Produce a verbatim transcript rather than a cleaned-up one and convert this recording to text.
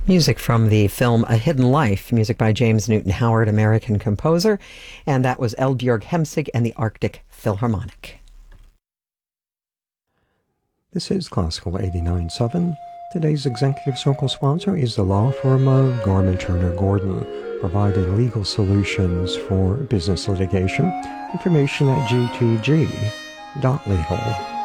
Music from the film A Hidden Life, music by James Newton Howard, American composer, and that was Eldbjørg Hemsig and the Arctic Philharmonic. This is Classical eighty-nine point seven. Today's Executive Circle sponsor is the law firm of Gorman Turner Gordon, providing legal solutions for business litigation. Information at g two g dot legal.